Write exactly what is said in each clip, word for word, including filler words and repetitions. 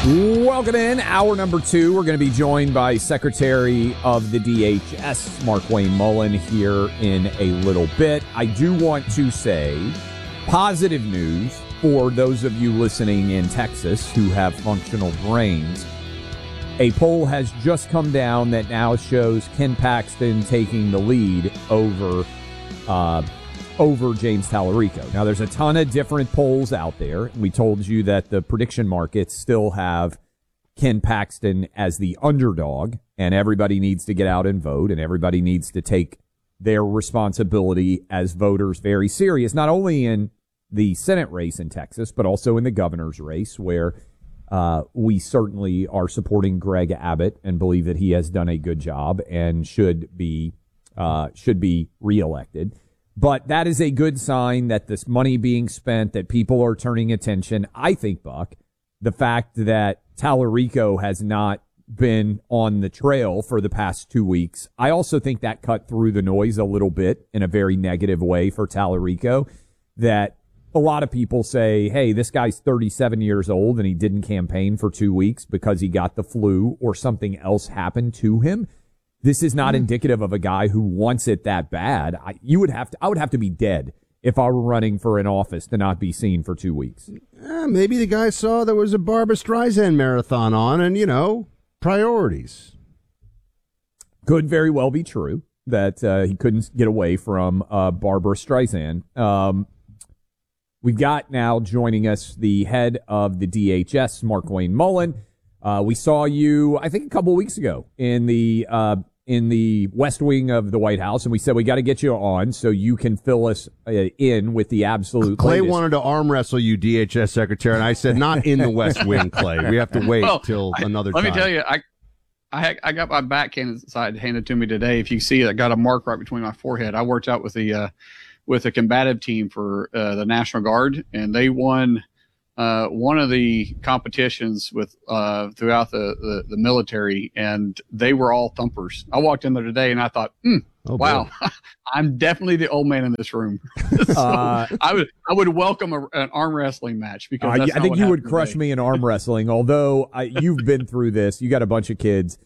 Welcome in. Hour number two. We're going to be joined by Secretary of the D H S, Markwayne Mullin, here in a little bit. I do want to say positive news for those of you listening in Texas who have functional brains. A poll has just come down that now shows Ken Paxton taking the lead over uh, over James Tallarico. Now, there's a ton of different polls out there. We told you that the prediction markets still have Ken Paxton as the underdog, and everybody needs to get out and vote, and everybody needs to take their responsibility as voters very serious, not only in the Senate race in Texas, but also in the governor's race, where uh, we certainly are supporting Greg Abbott and believe that he has done a good job and should be uh, should be reelected. But that is a good sign that this money being spent, that people are turning attention. I think, Buck, the fact that Tallarico has not been on the trail for the past two weeks, I also think that cut through the noise a little bit in a very negative way for Tallarico, that a lot of people say, hey, this guy's thirty-seven years old and he didn't campaign for two weeks because he got the flu or something else happened to him. This is not mm. indicative of a guy who wants it that bad. I, you would have to, I would have to be dead if I were running for an office to not be seen for two weeks. Eh, maybe the guy saw there was a Barbra Streisand marathon on and, you know, priorities. Could very well be true that uh, he couldn't get away from uh, Barbra Streisand. Um, we've got now joining us the head of the D H S, Markwayne Mullin. Uh, we saw you, I think, a couple of weeks ago in the uh, in the West Wing of the White House, and we said we got to get you on so you can fill us uh, in with the absolute Clay latest. Wanted to arm wrestle you, D H S Secretary, and I said not in the West Wing, Clay. We have to wait well, till I, another let time. Let me tell you, I I, I got my back side handed to me today. If you see, I got a mark right between my forehead. I worked out with the uh, with a combative team for uh, the National Guard, and they won uh, one of the competitions with uh, throughout the, the, the military, and they were all thumpers. I walked in there today, and I thought, mm, oh, wow, I'm definitely the old man in this room. so uh, I would I would welcome a, an arm wrestling match because that's uh, I think you would crush today. me in arm wrestling. Although I, you've been through this, you got a bunch of kids.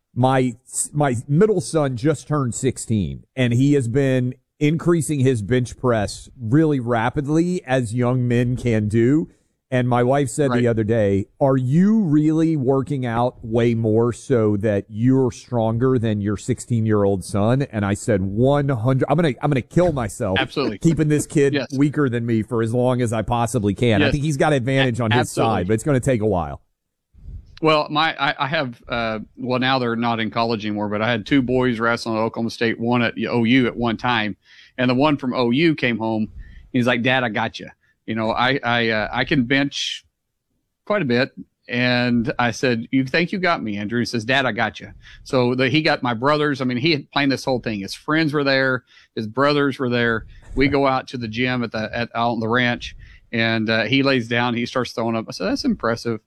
My my middle son just turned sixteen, and he has been increasing his bench press really rapidly, as young men can do. And my wife said right. the other day, are you really working out way more so that you're stronger than your sixteen-year-old son? And I said, one hundred. I'm going to I'm going to kill myself Absolutely. keeping this kid yes. weaker than me for as long as I possibly can. Yes. I think he's got advantage on his Absolutely. side, but it's going to take a while. Well, my I, I have uh, well now they're not in college anymore, but I had two boys wrestling at Oklahoma State, one at O U at one time, and the one from O U came home. He's like, "Dad, I got you. You know, I I uh, I can bench quite a bit." And I said, "You think you got me, Andrew?" He says, "Dad, I got you." So the, he got my brothers. I mean, he had planned this whole thing. His friends were there, his brothers were there. We go out to the gym at the at out on the ranch, and uh, he lays down. He starts throwing up. I said, "That's impressive."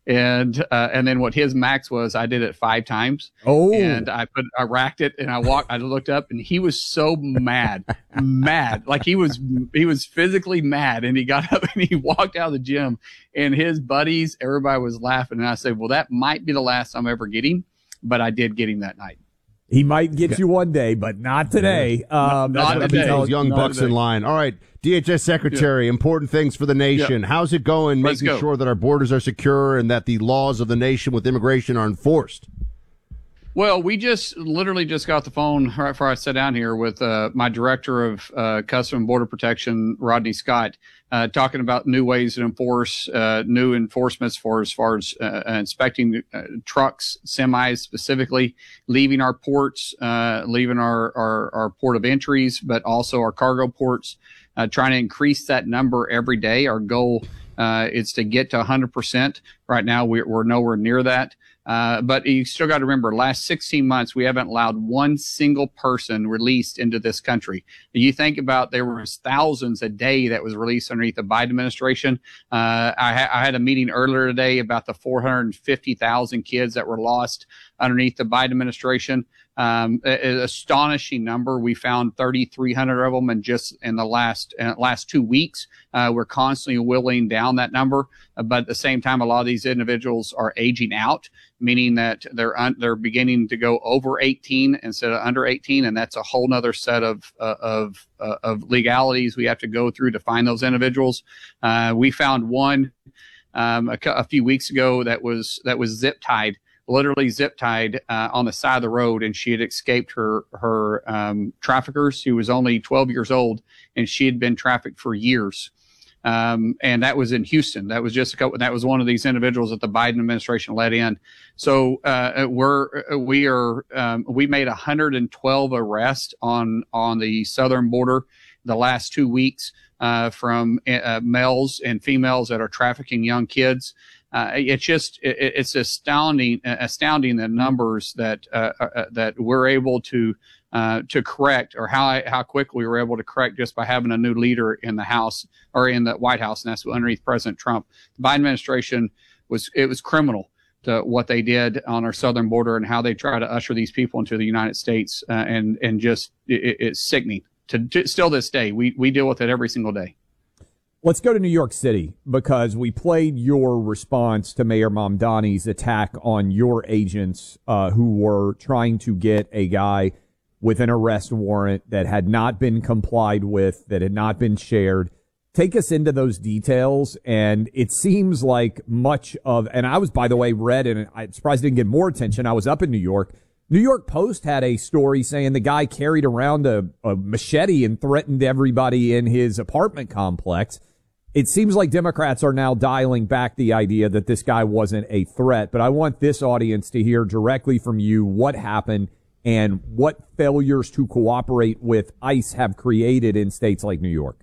And uh, and then what his max was, I did it five times. Oh, and I put I racked it, and I walked. I looked up, and he was so mad, mad, like he was he was physically mad. And he got up and he walked out of the gym, and his buddies, everybody was laughing. And I said, "Well, that might be the last time I ever get him," but I did get him that night. He might get you one day, but not today. Um, not that's today. Those young not bucks today. in line. All right, D H S Secretary, yeah. important things for the nation. Yeah. How's it going? Let's making go. sure that our borders are secure and that the laws of the nation with immigration are enforced. Well, we just literally just got the phone right before I sat down here with uh, my director of uh, Customs and Border Protection, Rodney Scott, uh, talking about new ways to enforce, uh, new enforcements for as far as uh, inspecting uh, trucks, semis specifically, leaving our ports, uh, leaving our, our, our port of entries, but also our cargo ports, uh, trying to increase that number every day. Our goal uh, is to get to one hundred percent. Right now, we're, we're nowhere near that. Uh, but you still got to remember, last sixteen months, we haven't allowed one single person released into this country. You think about there was thousands a day that was released underneath the Biden administration. Uh, I, ha- I had a meeting earlier today about the four hundred fifty thousand kids that were lost underneath the Biden administration. Um, an astonishing number. We found thirty-three hundred of them in just in the last uh, last two weeks. Uh, we're constantly whittling down that number, uh, but at the same time, a lot of these these individuals are aging out, meaning that they're un, they're beginning to go over eighteen instead of under eighteen, and that's a whole nother set of uh, of uh, of legalities we have to go through to find those individuals. Uh, we found one um, a, a few weeks ago that was that was zip tied. Literally zip tied uh, on the side of the road, and she had escaped her her um, traffickers. She was only twelve years old, and she had been trafficked for years. Um, and that was in Houston. That was just a couple. That was one of these individuals that the Biden administration let in. So uh, we're we are um, we made one hundred twelve arrests on on the southern border the last two weeks uh, from uh, males and females that are trafficking young kids. Uh, it's just it, it's astounding, astounding the numbers that uh, uh, that we're able to uh, to correct, or how how quickly we were able to correct just by having a new leader in the House or in the White House, and that's underneath President Trump. The Biden administration was it was criminal to what they did on our southern border and how they try to usher these people into the United States, uh, and and just it, it's sickening. To, to still this day, we we deal with it every single day. Let's go to New York City, because we played your response to Mayor Mamdani's attack on your agents uh, who were trying to get a guy with an arrest warrant that had not been complied with, that had not been shared. Take us into those details. And it seems like much of, and I was, by the way, read, and I'm surprised it didn't get more attention. I was up in New York. New York Post had a story saying the guy carried around a, a machete and threatened everybody in his apartment complex. It seems like Democrats are now dialing back the idea that this guy wasn't a threat, but I want this audience to hear directly from you what happened and what failures to cooperate with ICE have created in states like New York.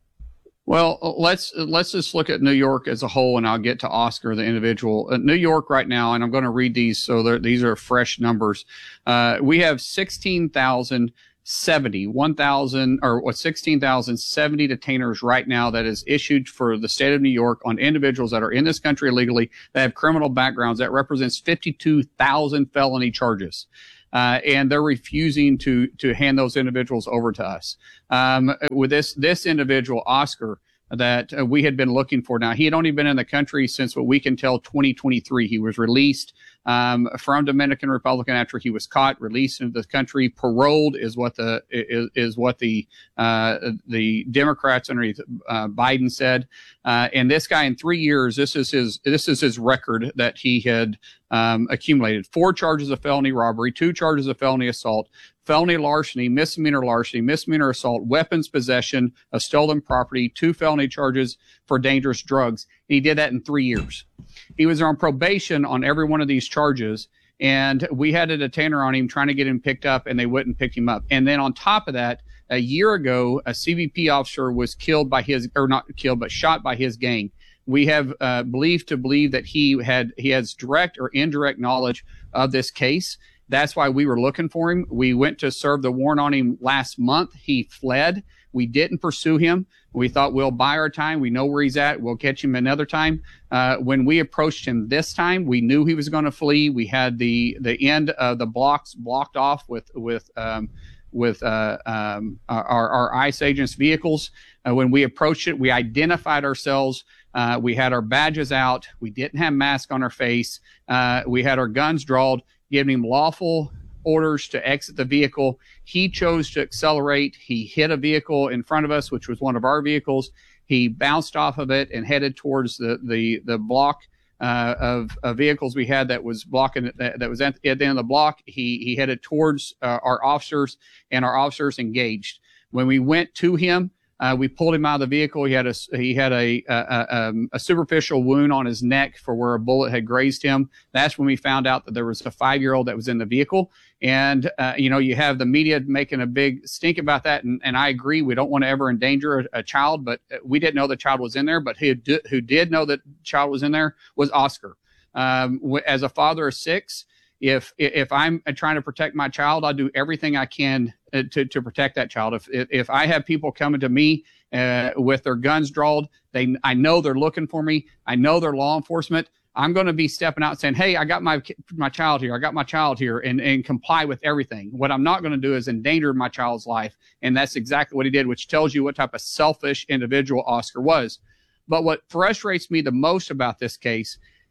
Well, let's let's just look at New York as a whole, and I'll get to Oscar, the individual. Uh, New York right now, and I'm going to read these, so these are fresh numbers. Uh, we have sixteen thousand seventy, one thousand or what, sixteen thousand seventy detainers right now that is issued for the state of New York on individuals that are in this country illegally that have criminal backgrounds. That represents fifty-two thousand felony charges. Uh, and they're refusing to to hand those individuals over to us. Um, with this this individual, Oscar, that uh, we had been looking for. Now, he had only been in the country since what we can tell twenty twenty-three. He was released um, from Dominican Republic after he was caught, released into the country, paroled is what the is, is what the uh, the Democrats underneath uh, Biden said. Uh, and this guy, in three years, this is his this is his record that he had um, accumulated: four charges of felony robbery, two charges of felony assault, felony larceny, misdemeanor larceny, misdemeanor assault, weapons possession of stolen property, two felony charges for dangerous drugs. And he did that in three years. He was on probation on every one of these charges, and we had a detainer on him trying to get him picked up, and they wouldn't pick him up. And then on top of that, a year ago, a C B P officer was killed by his, or not killed, but shot by his gang. We have uh, believed to believe that he had he has direct or indirect knowledge of this case. That's why we were looking for him. We went to serve the warrant on him last month. He fled. We didn't pursue him. We thought we'll buy our time. We know where he's at. We'll catch him another time. Uh, when we approached him this time, we knew he was going to flee. We had the the end of the blocks blocked off with with um, with uh, um, our, our ICE agents' vehicles. Uh, when we approached it, we identified ourselves. Uh, we had our badges out. We didn't have masks on our face. Uh, we had our guns drawn, giving him lawful orders to exit the vehicle. He chose to accelerate. He hit a vehicle in front of us, which was one of our vehicles. He bounced off of it and headed towards the the the block uh, of, of vehicles we had that was blocking that, that was at, at the end of the block. He he headed towards uh, our officers, and our officers engaged. When we went to him, Uh, we pulled him out of the vehicle. He had a he had a a, um, a superficial wound on his neck for where a bullet had grazed him. That's when we found out that there was a five-year-old that was in the vehicle. And uh, you know, you have the media making a big stink about that, and, and I agree. We don't want to ever endanger a, a child, but we didn't know the child was in there. But who did, who did know that child was in there was Oscar. Um, as a father of six, if if I'm trying to protect my child, I'll do everything I can to to protect that child. If if, if I have people coming to me uh, with their guns drawn, they I know they're looking for me. I know they're law enforcement. I'm going to be stepping out and saying, "Hey, I got my my child here. I got my child here," and and comply with everything. What I'm not going to do is endanger my child's life, and that's exactly what he did, which tells you what type of selfish individual Oscar was. But what frustrates me the most about this case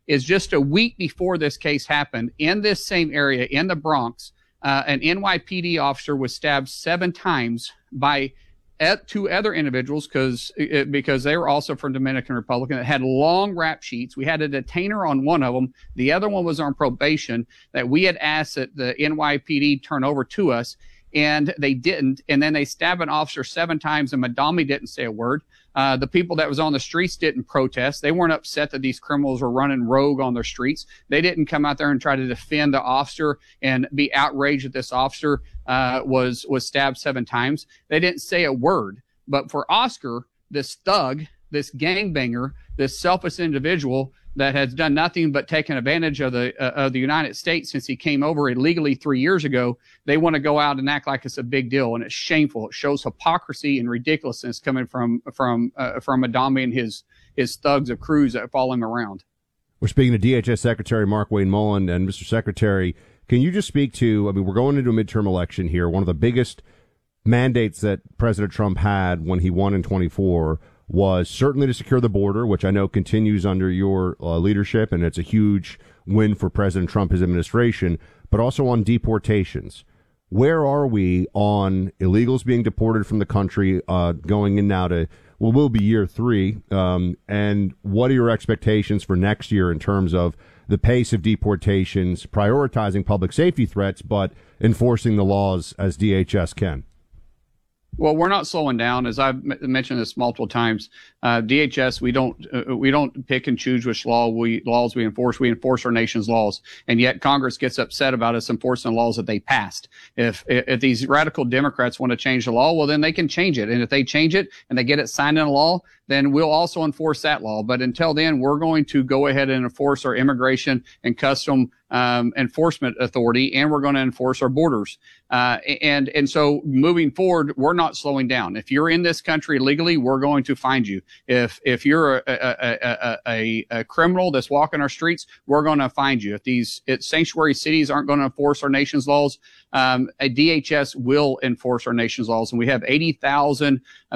is just a week before this case happened, in this same area in the Bronx, uh, an N Y P D officer was stabbed seven times by at two other individuals because because they were also from Dominican Republic that had long rap sheets. We had a detainer on one of them. The other one was on probation that we had asked that the N Y P D turn over to us, and they didn't. And then they stabbed an officer seven times, and Madami didn't say a word. Uh, the people that was on the streets didn't protest. They weren't upset that these criminals were running rogue on their streets. They didn't come out there and try to defend the officer and be outraged that this officer uh, was was stabbed seven times. They didn't say a word. But for Oscar, this thug, this gangbanger, this selfish individual that has done nothing but taken advantage of the uh, of the United States since he came over illegally three years ago, they want to go out and act like it's a big deal, and it's shameful. It shows hypocrisy and ridiculousness coming from from uh, from Adami and his his thugs of crews that follow him around. We're speaking to D H S Secretary Mark Wayne Mullen. And Mister Secretary, can you just speak to, I mean, we're going into a midterm election here. One of the biggest mandates that President Trump had when he won in twenty-four was certainly to secure the border, which I know continues under your uh, leadership, and it's a huge win for President Trump, his administration, but also on deportations. Where are we on illegals being deported from the country, uh, going in now to, well, will be year three, um, and what are your expectations for next year in terms of the pace of deportations, prioritizing public safety threats, but enforcing the laws as D H S can? Well, we're not slowing down. As I've m- mentioned this multiple times, uh, D H S, we don't uh, we don't pick and choose which law we laws we enforce. We enforce our nation's laws, and yet Congress gets upset about us enforcing laws that they passed. If if these radical Democrats want to change the law, well, then they can change it. And if they change it and they get it signed into law, then we'll also enforce that law. But until then, we're going to go ahead and enforce our immigration and custom um, enforcement authority, and we're going to enforce our borders. Uh, and and so moving forward, we're not slowing down. If you're in this country illegally, we're going to find you. If if you're a a, a, a, a criminal that's walking our streets, we're going to find you. If these if sanctuary cities aren't going to enforce our nation's laws, um, a D H S will enforce our nation's laws, and we have eighty thousand